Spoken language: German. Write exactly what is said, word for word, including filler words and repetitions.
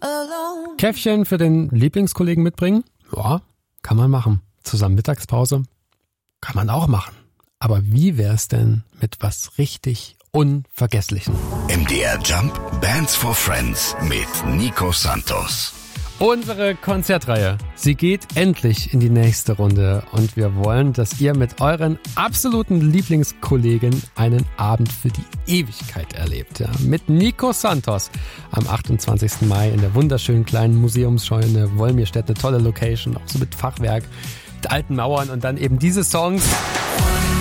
Käffchen für den Lieblingskollegen mitbringen? Ja, kann man machen. Zusammen Mittagspause? Kann man auch machen. Aber wie wär's denn mit was richtig Unvergesslichem? M D R Jump Bands for Friends mit Nico Santos. Unsere Konzertreihe, sie geht endlich in die nächste Runde und wir wollen, dass ihr mit euren absoluten Lieblingskollegen einen Abend für die Ewigkeit erlebt. Ja. Mit Nico Santos am achtundzwanzigsten Mai in der wunderschönen kleinen Museumsscheune Wolmirstedt, eine tolle Location, auch so mit Fachwerk, mit alten Mauern und dann eben diese Songs.